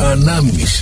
ανάμνηση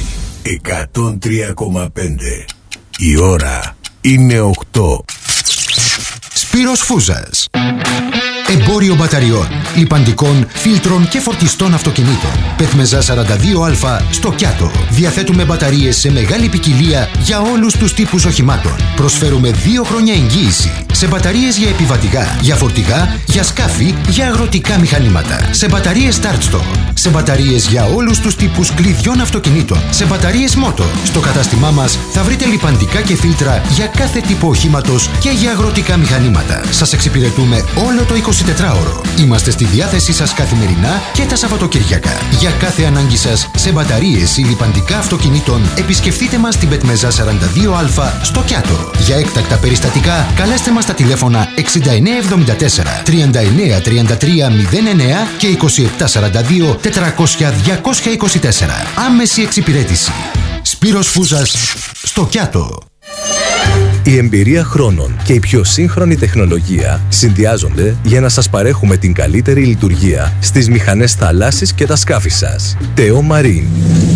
103,5. Η ώρα είναι 8. Σπύρος Φούζας. Εμπόριο μπαταριών, λιπαντικών, φίλτρων και φορτιστών αυτοκινήτων. Πετμεζά 42Α στο Κιάτο. Διαθέτουμε μπαταρίες σε μεγάλη ποικιλία για όλους τους τύπους οχημάτων. Προσφέρουμε 2 χρόνια εγγύηση σε μπαταρίες για επιβατικά, για φορτηγά, για σκάφη, για αγροτικά μηχανήματα. Σε μπαταρίες Start-Stop. Σε μπαταρίες για όλους τους τύπους κλειδιών αυτοκινήτων. Σε μπαταρίες Moto. Στο κατάστημά μας θα βρείτε λιπαντικά και φίλτρα για κάθε τύπο οχήματος και για αγροτικά μηχανήματα. Σας εξυπηρετούμε όλο το 24ωρο. Είμαστε στη διάθεσή σας καθημερινά και τα Σαββατοκύριακα. Για κάθε ανάγκη σας σε μπαταρίες ή λιπαντικά αυτοκινήτων, επισκεφτείτε μας στην Πετμεζά 42Α στο Κιάτο. Για έκτακτα περιστατικά, καλέστε μας στα τηλέφωνα 6974 3933 09 και 2742 400 224. Άμεση εξυπηρέτηση. Σπύρος Φούζας στο Κιάτο. Η εμπειρία χρόνων και η πιο σύγχρονη τεχνολογία συνδυάζονται για να σας παρέχουμε την καλύτερη λειτουργία στις μηχανές θαλάσσης και τα σκάφη σας. Teo Marine.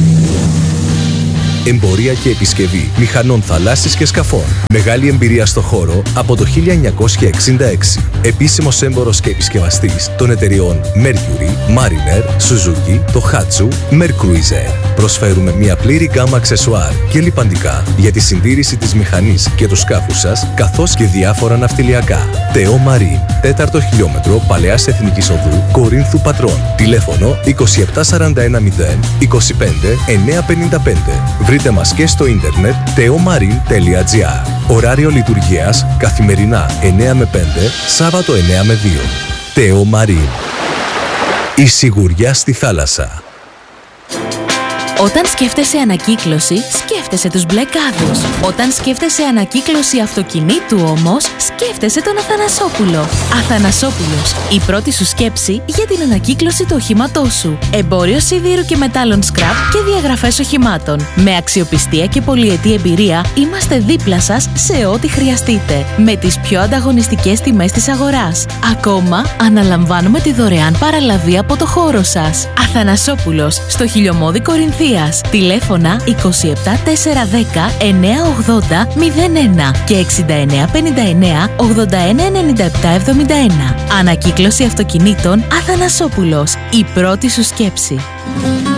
Εμπορία και επισκευή μηχανών θαλάσσης και σκαφών. Μεγάλη εμπειρία στο χώρο από το 1966. Επίσημος έμπορος και επισκευαστής των εταιριών Mercury, Mariner, Suzuki, Tohatsu, Mercruiser. Προσφέρουμε μια πλήρη γκάμα αξεσουάρ και λιπαντικά για τη συντήρηση της μηχανής και του σκάφου σας, καθώς και διάφορα ναυτιλιακά. Teo Marine, 4ο χιλιόμετρο Παλαιάς Εθνικής Οδού, Κορίνθου Πατρών. Τηλέφωνο 27410 25 955. Βρείτε μας και στο ίντερνετ teomarine.gr. Ωράριο λειτουργίας καθημερινά 9 με 5, Σάββατο 9 με 2. Teo Marine. Η σιγουριά στη θάλασσα. Όταν σκέφτεσαι ανακύκλωση, σκέφτεσαι τους μπλε κάδους. Όταν σκέφτεσαι ανακύκλωση αυτοκινήτου όμως, σκέφτεσαι τον Αθανασόπουλο. Αθανασόπουλος, η πρώτη σου σκέψη για την ανακύκλωση του οχήματός σου. Εμπόριο σιδήρου και μετάλλων scrap και διαγραφές οχημάτων. Με αξιοπιστία και πολυετή εμπειρία, είμαστε δίπλα σας σε ό,τι χρειαστείτε. Με τις πιο ανταγωνιστικές τιμές της αγοράς. Ακόμα, αναλαμβάνουμε τη δωρεάν παραλαβή από το χώρο σας. Αθανασόπουλος, στο Χιλιομώδη Κορινθίας. Τηλέφωνα 27 410 980 01 και 69 59 81 97 71. Ανακύκλωση αυτοκινήτων Αθανασόπουλος. Η πρώτη σου σκέψη.